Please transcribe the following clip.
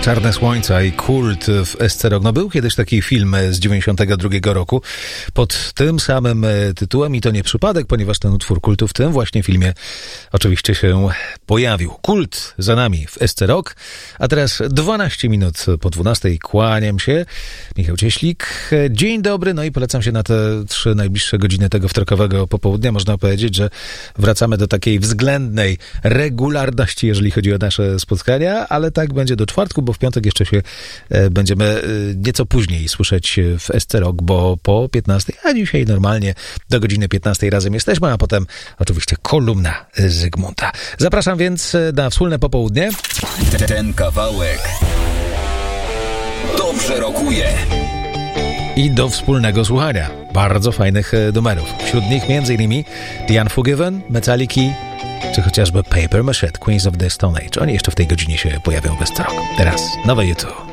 Czarne Słońca i Kult w SC Rock. No był kiedyś taki film z 92 roku pod tym samym tytułem i to nie przypadek, ponieważ ten utwór kultu w tym właśnie filmie oczywiście się pojawił. Kult za nami w SC Rock, a teraz 12 minut po 12. Kłaniam się. Michał Cieślik. Dzień dobry, no i polecam się na te 3 najbliższe godziny tego wtorkowego popołudnia. Można powiedzieć, że wracamy do takiej względnej regularności, jeżeli chodzi o nasze spotkania, ale tak będzie do czwartku, bo w piątek jeszcze się będziemy nieco później słyszeć w SC Rock, bo po 15, a dzisiaj normalnie do godziny 15 razem jesteśmy, a potem oczywiście kolumna Zygmunta. Zapraszam więc na wspólne popołudnie. Ten kawałek dobrze rokuje. I do wspólnego słuchania bardzo fajnych numerów. Wśród nich m.in. The Unforgiven, Metaliki, czy chociażby Paper Machete, Queens of the Stone Age. Oni jeszcze w tej godzinie się pojawią w SC Rock. Teraz nowe YouTube.